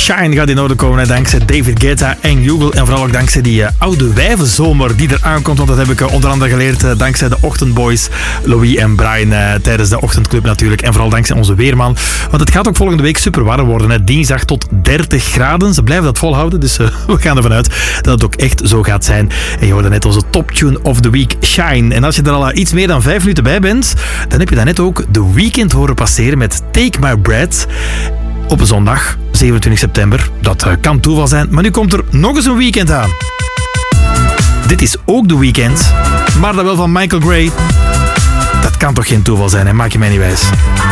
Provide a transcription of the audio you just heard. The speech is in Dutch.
Shine gaat in orde komen dankzij David Guetta en Google. En vooral ook dankzij die oude wijvenzomer die er aankomt. Want dat heb ik onder andere geleerd dankzij de ochtendboys Louis en Brian tijdens de ochtendclub natuurlijk. En vooral dankzij onze weerman. Want het gaat ook volgende week super warm worden. Hè. Dinsdag tot 30 graden. Ze blijven dat volhouden. Dus we gaan ervan uit dat het ook echt zo gaat zijn. En je hoorde net onze toptune of the week, Shine. En als je er al iets meer dan 5 minuten bij bent, dan heb je daarnet ook The Weeknd horen passeren met Take My Breath. Op een zondag, 27 september. Dat kan toeval zijn, maar nu komt er nog eens een weekend aan. Dit is ook The Weeknd, maar dan wel van Michael Gray. Dat kan toch geen toeval zijn, hè? Maak je mij niet wijs.